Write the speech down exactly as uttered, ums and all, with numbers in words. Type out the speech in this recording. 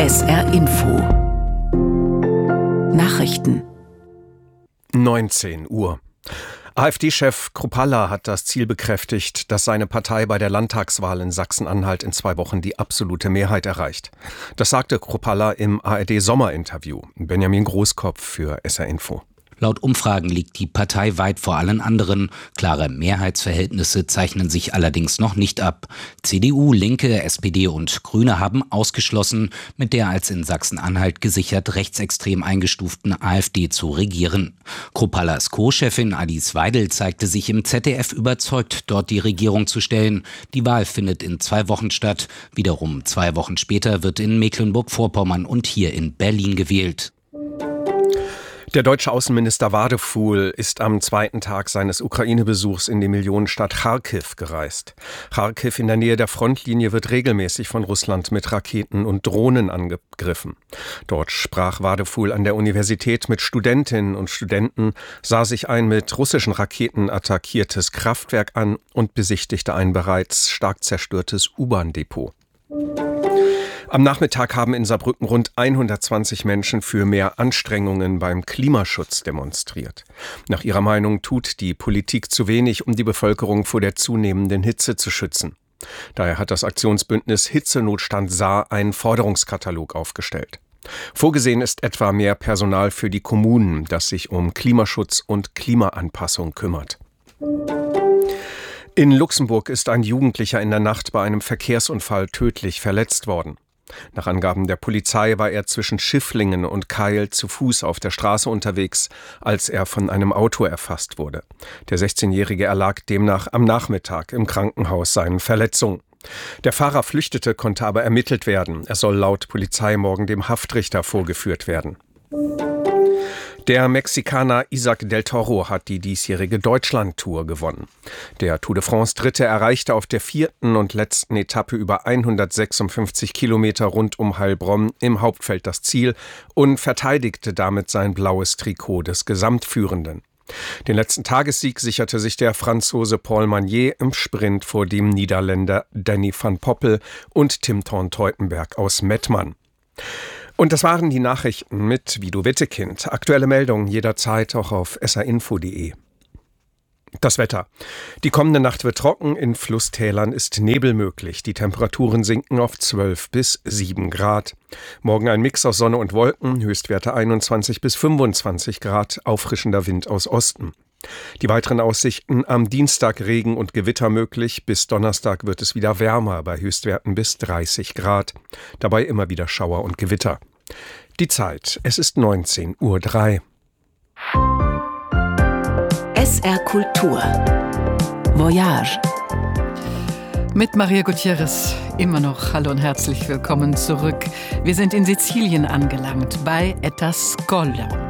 S R Info Nachrichten neunzehn Uhr. AfD-Chef Kruppalla hat das Ziel bekräftigt, dass seine Partei bei der Landtagswahl in Sachsen-Anhalt in zwei Wochen die absolute Mehrheit erreicht. Das sagte Kruppalla im A R D-Sommerinterview. Benjamin Großkopf für S R Info. Laut Umfragen liegt die Partei weit vor allen anderen. Klare Mehrheitsverhältnisse zeichnen sich allerdings noch nicht ab. C D U, Linke, S P D und Grüne haben ausgeschlossen, mit der als in Sachsen-Anhalt gesichert rechtsextrem eingestuften AfD zu regieren. Kruppallas Co-Chefin Alice Weidel zeigte sich im Z D F überzeugt, dort die Regierung zu stellen. Die Wahl findet in zwei Wochen statt. Wiederum zwei Wochen später wird in Mecklenburg-Vorpommern und hier in Berlin gewählt. Der deutsche Außenminister Wadefuhl ist am zweiten Tag seines Ukraine-Besuchs in die Millionenstadt Charkiw gereist. Charkiw in der Nähe der Frontlinie wird regelmäßig von Russland mit Raketen und Drohnen angegriffen. Dort sprach Wadefuhl an der Universität mit Studentinnen und Studenten, sah sich ein mit russischen Raketen attackiertes Kraftwerk an und besichtigte ein bereits stark zerstörtes U-Bahn-Depot. Am Nachmittag haben in Saarbrücken rund hundertzwanzig Menschen für mehr Anstrengungen beim Klimaschutz demonstriert. Nach ihrer Meinung tut die Politik zu wenig, um die Bevölkerung vor der zunehmenden Hitze zu schützen. Daher hat das Aktionsbündnis Hitzenotstand Saar einen Forderungskatalog aufgestellt. Vorgesehen ist etwa mehr Personal für die Kommunen, das sich um Klimaschutz und Klimaanpassung kümmert. In Luxemburg ist ein Jugendlicher in der Nacht bei einem Verkehrsunfall tödlich verletzt worden. Nach Angaben der Polizei war er zwischen Schifflingen und Keil zu Fuß auf der Straße unterwegs, als er von einem Auto erfasst wurde. Der sechzehnjährige erlag demnach am Nachmittag im Krankenhaus seinen Verletzungen. Der Fahrer flüchtete, konnte aber ermittelt werden. Er soll laut Polizei morgen dem Haftrichter vorgeführt werden. Der Mexikaner Isaac del Toro hat die diesjährige Deutschland-Tour gewonnen. Der Tour de France-Dritte erreichte auf der vierten und letzten Etappe über hundertsechsundfünfzig Kilometer rund um Heilbronn im Hauptfeld das Ziel und verteidigte damit sein blaues Trikot des Gesamtführenden. Den letzten Tagessieg sicherte sich der Franzose Paul Magnier im Sprint vor dem Niederländer Danny van Poppel und Tim Thorn-Teutenberg aus Mettmann. Und das waren die Nachrichten mit Vido Wittekind. Aktuelle Meldungen jederzeit auch auf s r info punkt de. Das Wetter. Die kommende Nacht wird trocken, in Flusstälern ist Nebel möglich. Die Temperaturen sinken auf zwölf bis sieben Grad. Morgen ein Mix aus Sonne und Wolken, Höchstwerte einundzwanzig bis fünfundzwanzig Grad, auffrischender Wind aus Osten. Die weiteren Aussichten: am Dienstag Regen und Gewitter möglich, bis Donnerstag wird es wieder wärmer, bei Höchstwerten bis dreißig Grad. Dabei immer wieder Schauer und Gewitter. Die Zeit, es ist neunzehn Uhr drei. S R Kultur Voyage mit Maria Gutierrez. Immer noch hallo und herzlich willkommen zurück. Wir sind in Sizilien angelangt, bei Ettascolla.